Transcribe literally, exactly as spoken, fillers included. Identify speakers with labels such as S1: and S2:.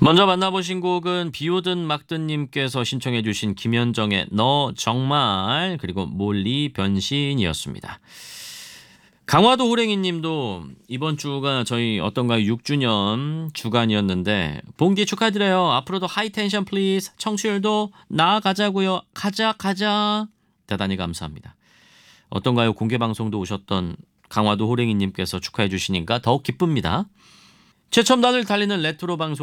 S1: 먼저 만나보신 곡은 비오든 막든님께서 신청해 주신 김현정의 너 정말, 그리고 몰리 변신이었습니다. 강화도 호랭이님도 이번 주가 저희 어떤가요 육 주년 주간이었는데 봉기 축하드려요. 앞으로도 하이텐션 플리즈. 청취율도 나아가자고요. 가자 가자. 대단히 감사합니다. 어떤가요? 공개방송도 오셨던 강화도 호랭이님께서 축하해 주시니까 더욱 기쁩니다. 최첨단을 달리는 레트로 방송